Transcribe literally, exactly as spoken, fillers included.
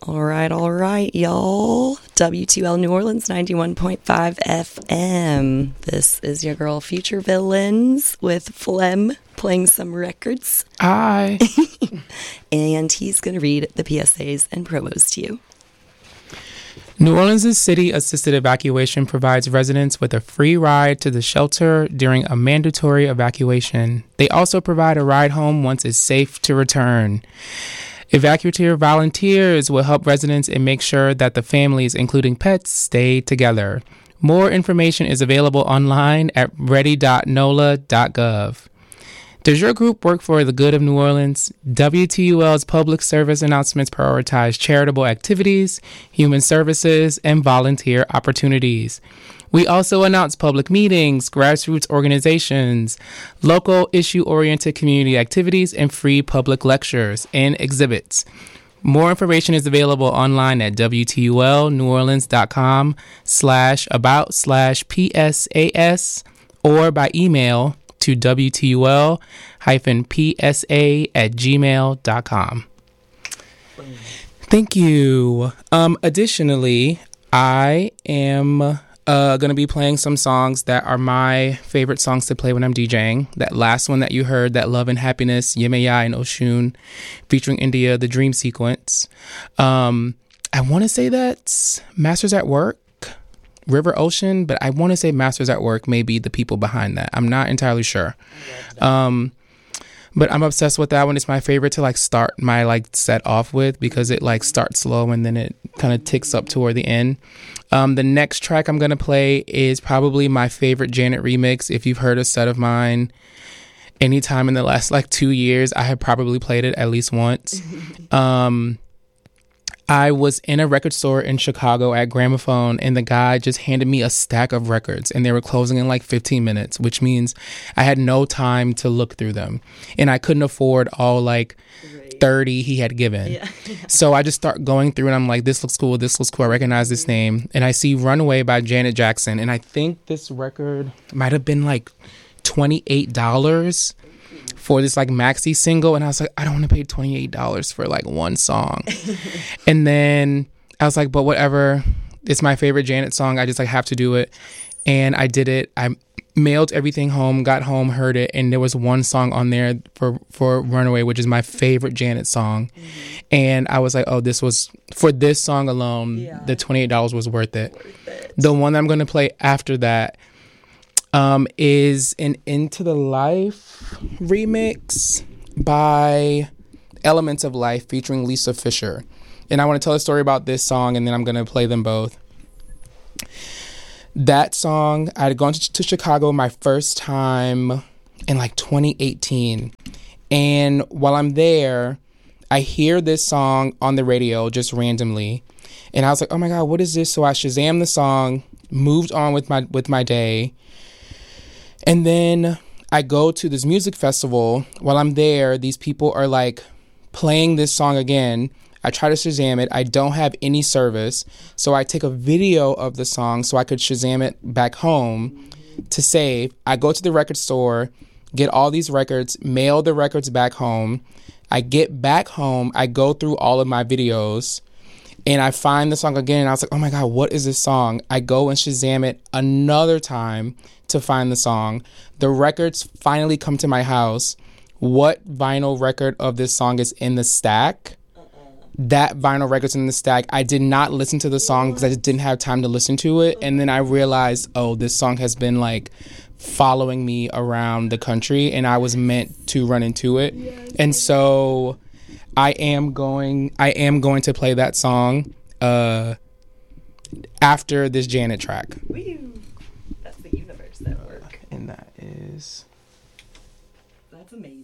All right, all right, y'all. W two L New Orleans, ninety-one point five F M. This is your girl, Future Villains, with Phlegm playing some records. Hi. And he's going to read the P S As and promos to you. New Orleans' city assisted evacuation provides residents with a free ride to the shelter during a mandatory evacuation. They also provide a ride home once it's safe to return. Evacuator volunteers will help residents and make sure that the families, including pets, stay together. More information is available online at ready dot n o l a dot gov. Does your group work for the good of New Orleans? W T U L's public service announcements prioritize charitable activities, human services, and volunteer opportunities. We also announce public meetings, grassroots organizations, local issue-oriented community activities, and free public lectures and exhibits. More information is available online at W T U L New Orleans dot com slash about slash P S A S or by email to W T U L hyphen P S A at gmail dot com. Thank you. Um, additionally, I am uh, going to be playing some songs that are my favorite songs to play when I'm DJing. That last one that you heard, that Love and Happiness, Yemaya and Oshun, featuring India, the Dream Sequence. Um, I want to say that's Masters at Work, River Ocean, but I want to say Masters at Work may be the people behind that. I'm not entirely sure. Um, but I'm obsessed with that one. It's my favorite to like start my like set off with because it like starts slow and then it kind of ticks up toward the end. Um, the next track I'm going to play is probably my favorite Janet remix. If you've heard a set of mine anytime in the last like two years, I have probably played it at least once. Um, I was in a record store in Chicago at Gramophone, and the guy just handed me a stack of records, and they were closing in like fifteen minutes, which means I had no time to look through them, and I couldn't afford all like thirty he had given. Yeah. So I just start going through, and I'm like, this looks cool, this looks cool, I recognize this name, and I see Runaway by Janet Jackson, and I think this record might have been like twenty-eight dollars for this like maxi single, and I was like, I don't want to pay twenty-eight dollars for like one song. And then I was like, but whatever, it's my favorite Janet song, I just like have to do it. And I did it. I mailed everything home, got home, heard it, and there was one song on there for for Runaway, which is my favorite Janet song. Mm-hmm. And I was like, oh, this was for this song alone, yeah. The twenty-eight dollars was worth it. worth it the one that I'm going to play after that Um, is an Into the Life remix by Elements of Life featuring Lisa Fisher. And I want to tell a story about this song, and then I'm going to play them both. That song, I had gone to, to Chicago my first time in like twenty eighteen. And while I'm there, I hear this song on the radio just randomly. And I was like, oh my God, what is this? So I Shazammed the song, moved on with my with my day. And then I go to this music festival. While I'm there, these people are like playing this song again. I try to Shazam it. I don't have any service. So I take a video of the song so I could Shazam it back home to save. I go to the record store, get all these records, mail the records back home. I get back home. I go through all of my videos. And I find the song again, and I was like, oh my God, what is this song? I go and Shazam it another time to find the song. The records finally come to my house. What vinyl record of this song is in the stack? That vinyl record's in the stack. I did not listen to the song because I just didn't have time to listen to it. And then I realized, oh, this song has been like following me around the country, and I was meant to run into it. And so I am going I am going to play that song uh, after this Janet track. Woo! That's the universe at work. And that is... That's amazing.